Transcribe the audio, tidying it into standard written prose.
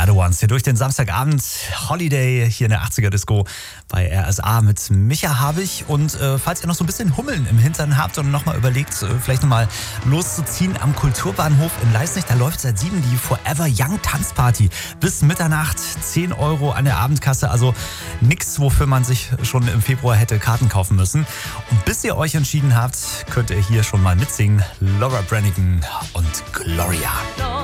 Other Ones hier durch den Samstagabend. Holiday hier in der 80er Disco bei RSA mit Micha Habich. Und falls ihr noch so ein bisschen Hummeln im Hintern habt und nochmal überlegt, vielleicht nochmal loszuziehen am Kulturbahnhof in Leisnig, da läuft seit 7 die Forever Young Tanzparty. Bis Mitternacht 10 € an der Abendkasse. Also nichts, wofür man sich schon im Februar hätte Karten kaufen müssen. Und bis ihr euch entschieden habt, könnt ihr hier schon mal mitsingen. Laura Branigan und Gloria.